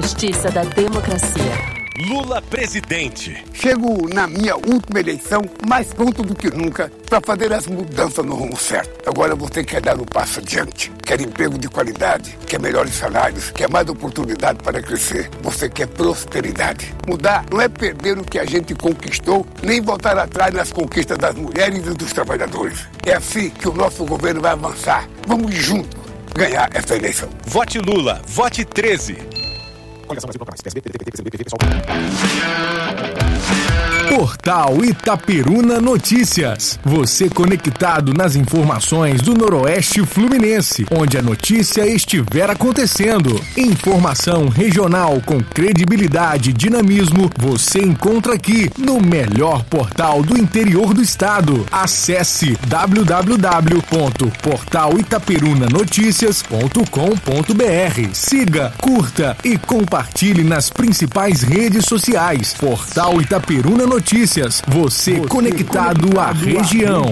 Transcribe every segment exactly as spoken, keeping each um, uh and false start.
justiça da democracia. Lula presidente. Chego na minha última eleição mais pronto do que nunca para fazer as mudanças no rumo certo. Agora você quer dar um passo adiante, quer emprego de qualidade, quer melhores salários, quer mais oportunidade para crescer. Você quer prosperidade. Mudar não é perder o que a gente conquistou, nem voltar atrás nas conquistas das mulheres e dos trabalhadores. É assim que o nosso governo vai avançar. Vamos juntos ganhar essa eleição. Vote Lula, vote treze. Portal Itaperuna Notícias. Você conectado nas informações do Noroeste Fluminense, onde a notícia estiver acontecendo. Informação regional com credibilidade e dinamismo, você encontra aqui no melhor portal do interior do estado. Acesse w w w ponto portal itaperuna noticias ponto com ponto b r. Siga, curta e compartilhe nas principais redes sociais. Portal Itaperuna Notícias. Notícias, você, você conectado, conectado à região.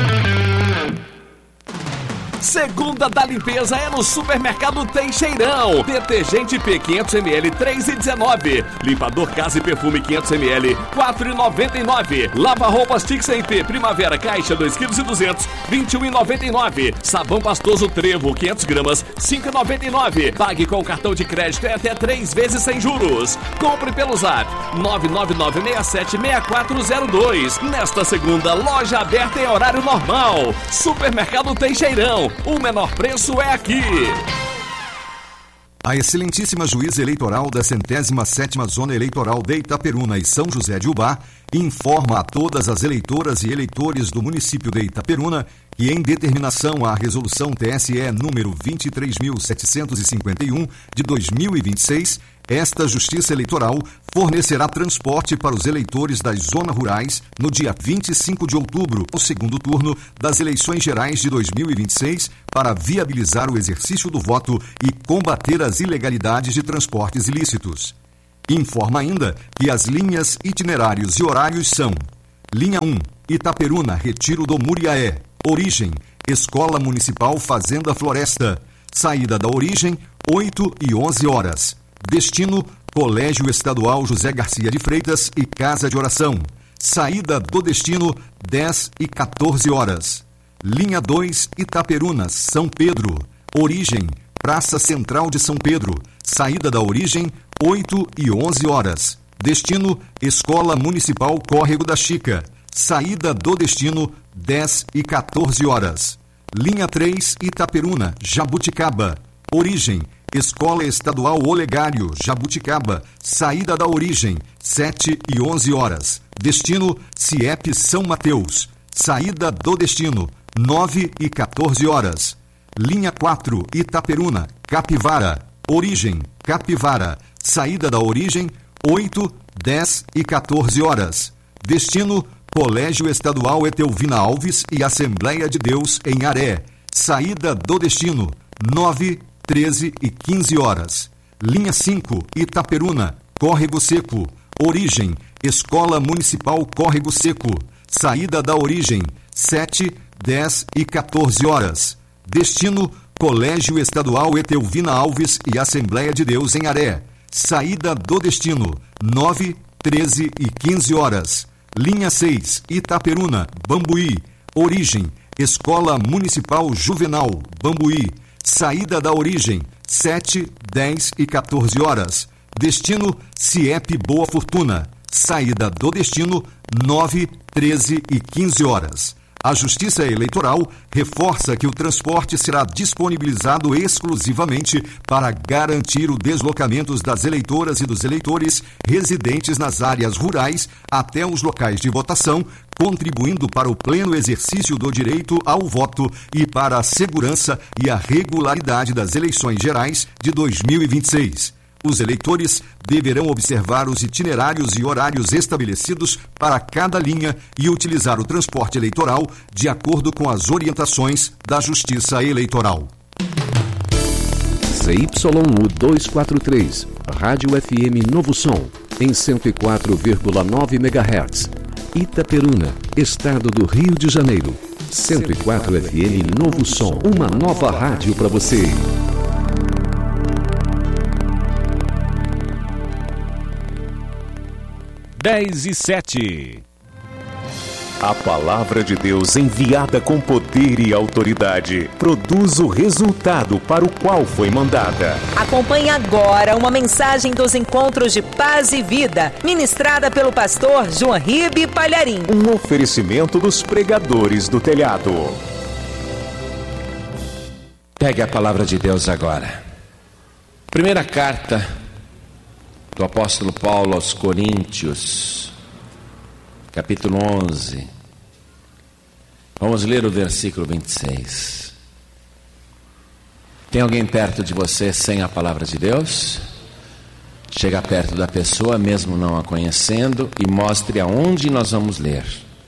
Segunda da limpeza é no Supermercado Teixeirão. Detergente P quinhentos mililitros, três reais e dezenove centavos. Limpador Casa e Perfume quinhentos mililitros, quatro reais e noventa e nove centavos. Lava-roupas Tix M P Primavera Caixa dois quilos e duzentos, vinte e um reais e noventa e nove centavos. Sabão Pastoso Trevo quinhentas gramas, cinco reais e noventa e nove centavos. Pague com cartão de crédito é até três vezes sem juros. Compre pelo Zap nove nove nove seis sete seis quatro zero dois. Nesta segunda, loja aberta em horário normal. Supermercado Teixeirão. O menor preço é aqui. A excelentíssima juíza eleitoral da centésima sétima Zona Eleitoral de Itaperuna e São José de Ubá informa a todas as eleitoras e eleitores do município de Itaperuna que, em determinação à resolução T S E número vinte e três mil setecentos e cinquenta e um de dois mil e vinte e seis, esta Justiça Eleitoral fornecerá transporte para os eleitores das zonas rurais no dia vinte e cinco de outubro, o segundo turno das eleições gerais de dois mil e vinte e seis, para viabilizar o exercício do voto e combater as ilegalidades de transportes ilícitos. Informa ainda que as linhas, itinerários e horários são: linha um, Itaperuna, Retiro do Muriaé. Origem, Escola Municipal Fazenda Floresta. Saída da origem, oito e onze horas. Destino, Colégio Estadual José Garcia de Freitas e Casa de Oração. Saída do destino, dez e quatorze horas. Linha dois, Itaperuna, São Pedro. Origem, Praça Central de São Pedro. Saída da origem, oito e onze horas. Destino, Escola Municipal Córrego da Chica. Saída do destino, dez e quatorze horas. Linha três, Itaperuna, Jabuticaba. Origem, Escola Estadual Olegário, Jabuticaba. Saída da origem, sete e onze horas. Destino, CIEP São Mateus. Saída do destino, nove e quatorze horas. Linha quatro, Itaperuna, Capivara. Origem, Capivara. Saída da origem, oito, dez e quatorze horas. Destino, Colégio Estadual Etelvina Alves e Assembleia de Deus em Aré. Saída do destino, nove, treze e quinze horas. Linha cinco, Itaperuna, Córrego Seco. Origem, Escola Municipal Córrego Seco. Saída da origem, sete, dez e quatorze horas. Destino, Colégio Estadual Etelvina Alves e Assembleia de Deus em Aré. Saída do destino, nove, treze e quinze horas. Linha seis, Itaperuna, Bambuí. Origem, Escola Municipal Juvenal, Bambuí. Saída da origem, sete, dez e quatorze horas. Destino, CIEP Boa Fortuna. Saída do destino, nove, treze e quinze horas. A Justiça Eleitoral reforça que o transporte será disponibilizado exclusivamente para garantir o deslocamento das eleitoras e dos eleitores residentes nas áreas rurais até os locais de votação, contribuindo para o pleno exercício do direito ao voto e para a segurança e a regularidade das eleições gerais de dois mil e vinte e seis. Os eleitores deverão observar os itinerários e horários estabelecidos para cada linha e utilizar o transporte eleitoral de acordo com as orientações da Justiça Eleitoral. Z Y U duzentos e quarenta e três, Rádio F M Novo Som, em cento e quatro vírgula nove megahertz. Itaperuna, Estado do Rio de Janeiro. cento e quatro F M Novo Som, uma nova rádio para você. dez e sete. A palavra de Deus enviada com poder e autoridade produz o resultado para o qual foi mandada. Acompanhe agora uma mensagem dos Encontros de Paz e Vida, ministrada pelo pastor João Ribe Palharim. Um oferecimento dos pregadores do telhado. Pegue a palavra de Deus agora. Primeira carta do apóstolo Paulo aos Coríntios, capítulo onze. Vamos ler o versículo vinte e seis. Tem alguém perto de você sem a palavra de Deus? Chega perto da pessoa, mesmo não a conhecendo, e mostre aonde nós vamos ler.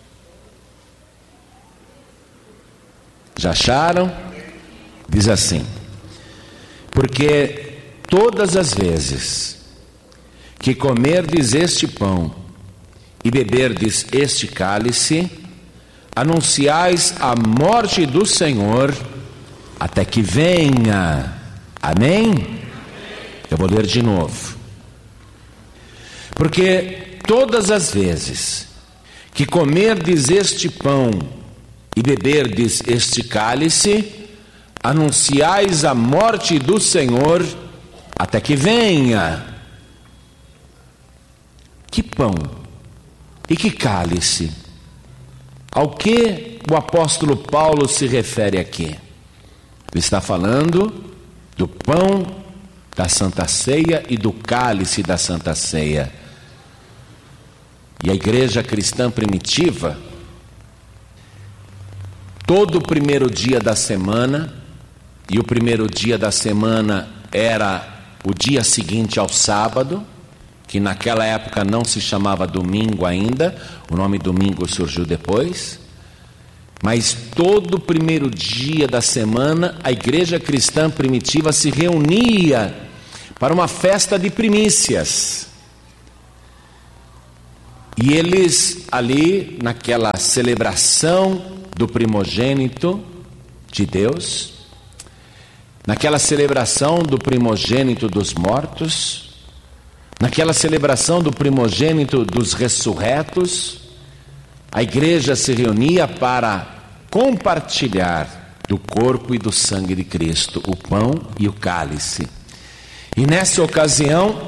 Já acharam? Diz assim: porque todas as vezes que comerdes este pão e beberdes este cálice, anunciais a morte do Senhor até que venha. Amém? Eu vou ler de novo. Porque todas as vezes que comerdes este pão e beberdes este cálice, anunciais a morte do Senhor até que venha. Que pão e que cálice? Ao que o apóstolo Paulo se refere aqui? Ele está falando do pão da Santa Ceia e do cálice da Santa Ceia. E a igreja cristã primitiva, todo o primeiro dia da semana, e o primeiro dia da semana era o dia seguinte ao sábado, que naquela época não se chamava domingo ainda, o nome domingo surgiu depois, mas todo primeiro dia da semana a igreja cristã primitiva se reunia para uma festa de primícias. E eles ali, naquela celebração do primogênito de Deus, naquela celebração do primogênito dos mortos, naquela celebração do primogênito dos ressurretos, a igreja se reunia para compartilhar do corpo e do sangue de Cristo, o pão e o cálice. E nessa ocasião,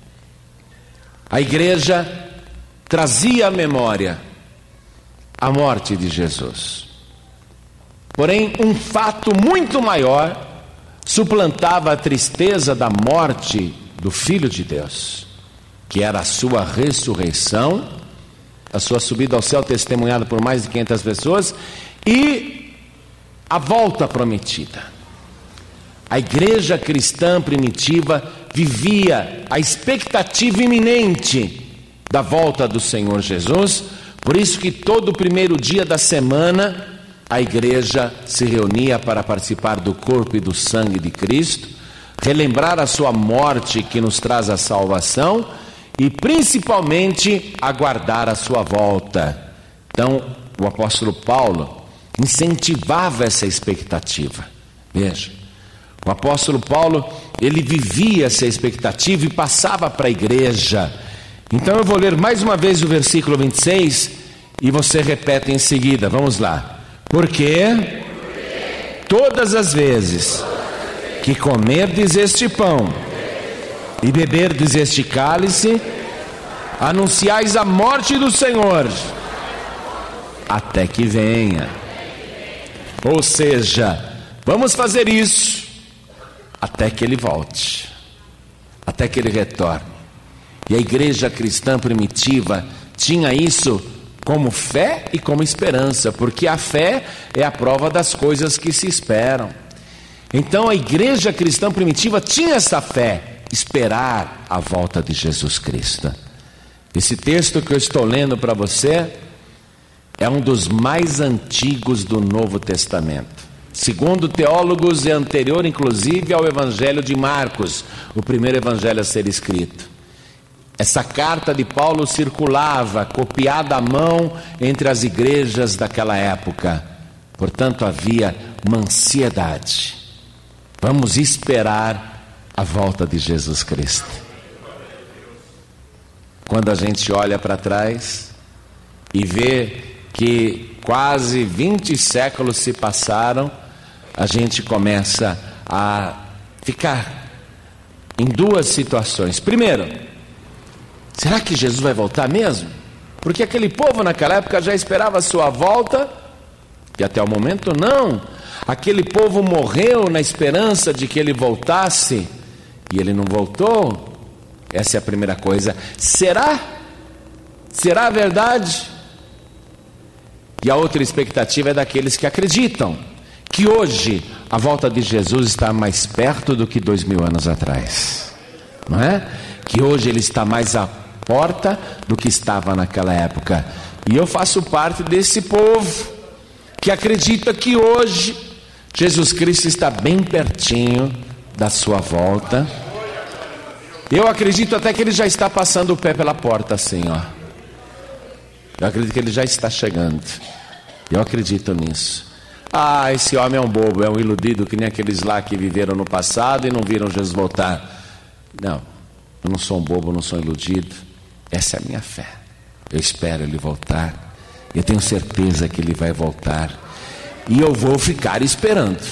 a igreja trazia à memória a morte de Jesus. Porém, um fato muito maior suplantava a tristeza da morte do Filho de Deus, que era a sua ressurreição, a sua subida ao céu testemunhada por mais de quinhentas pessoas, e a volta prometida. A igreja cristã primitiva vivia a expectativa iminente da volta do Senhor Jesus, por isso que todo o primeiro dia da semana a igreja se reunia para participar do corpo e do sangue de Cristo, relembrar a sua morte que nos traz a salvação e principalmente aguardar a sua volta. Então o apóstolo Paulo incentivava essa expectativa. Veja, o apóstolo Paulo, ele vivia essa expectativa e passava para a igreja. Então eu vou ler mais uma vez o versículo vinte e seis e você repete em seguida. Vamos lá. Porque todas as vezes que comerdes este pão e beberdes este cálice, anunciais a morte do Senhor até que venha. Ou seja, vamos fazer isso até que ele volte, até que ele retorne. E a igreja cristã primitiva tinha isso como fé e como esperança, porque a fé é a prova das coisas que se esperam. Então a igreja cristã primitiva tinha essa fé, esperar a volta de Jesus Cristo. Esse texto que eu estou lendo para você é um dos mais antigos do Novo Testamento. Segundo teólogos, é anterior inclusive ao Evangelho de Marcos, o primeiro evangelho a ser escrito. Essa carta de Paulo circulava, copiada à mão entre as igrejas daquela época. Portanto, havia uma ansiedade. Vamos esperar a volta de Jesus Cristo. quando a gente olha para trás e vê que quase vinte séculos se passaram, a gente começa a ficar em duas situações. Primeiro, será que Jesus vai voltar mesmo? Porque aquele povo naquela época já esperava a sua volta, e até o momento não. Aquele povo morreu na esperança de que ele voltasse, e ele não voltou. Essa é a primeira coisa. Será? Será verdade? E a outra expectativa é daqueles que acreditam que hoje a volta de Jesus está mais perto do que dois mil anos atrás, não é? Que hoje ele está mais à porta do que estava naquela época. E eu faço parte desse povo que acredita que hoje Jesus Cristo está bem pertinho da sua volta. Eu acredito até que ele já está passando o pé pela porta assim, ó. Eu acredito que ele já está chegando. Eu acredito nisso. Ah, esse homem é um bobo, é um iludido, que nem aqueles lá que viveram no passado e não viram Jesus voltar. Não, eu não sou um bobo, não sou um iludido. Essa é a minha fé. Eu espero ele voltar. Eu tenho certeza que ele vai voltar. E eu vou ficar esperando.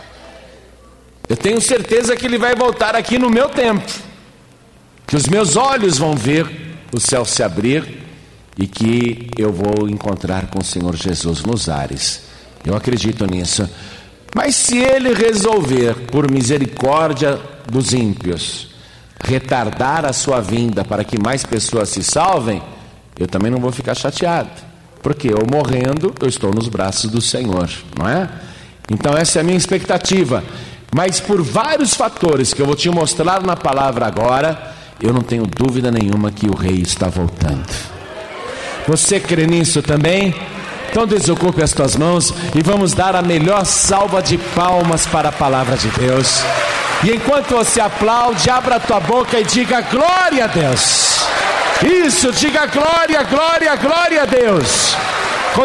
Eu tenho certeza que ele vai voltar aqui no meu tempo. Que os meus olhos vão ver o céu se abrir e que eu vou encontrar com o Senhor Jesus nos ares. Eu acredito nisso. Mas se ele resolver, por misericórdia dos ímpios, retardar a sua vinda para que mais pessoas se salvem, eu também não vou ficar chateado, porque eu morrendo, eu estou nos braços do Senhor, não é? Então essa é a minha expectativa. Mas por vários fatores que eu vou te mostrar na palavra agora, eu não tenho dúvida nenhuma que o rei está voltando. Você crê nisso também? Então desocupe as tuas mãos e vamos dar a melhor salva de palmas para a palavra de Deus. E enquanto você aplaude, abra a tua boca e diga glória a Deus. Isso, diga glória, glória, glória a Deus.